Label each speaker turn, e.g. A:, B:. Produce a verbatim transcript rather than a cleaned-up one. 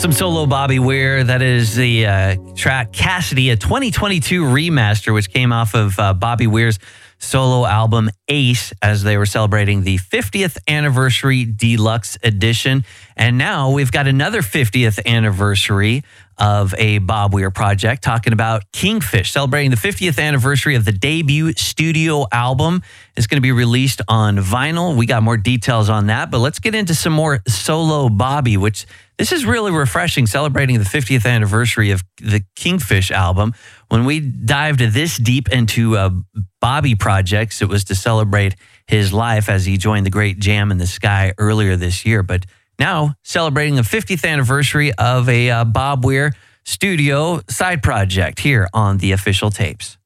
A: Some solo Bobby Weir. That is the uh, track Cassidy, a twenty twenty-two remaster, which came off of uh, Bobby Weir's solo album Ace, as they were celebrating the fiftieth anniversary deluxe edition. And now we've got another fiftieth anniversary of a Bob Weir project, talking about Kingfish, celebrating the fiftieth anniversary of the debut studio album. It's going to be released on vinyl. We got more details on that, but let's get into some more solo Bobby, which this is really refreshing, celebrating the fiftieth anniversary of the Kingfish album. When we dived this deep into uh, Bobby projects, it was to celebrate his life as he joined the great Jam in the Sky earlier this year. But now celebrating the fiftieth anniversary of a uh, Bob Weir studio side project here on the Official Tapes.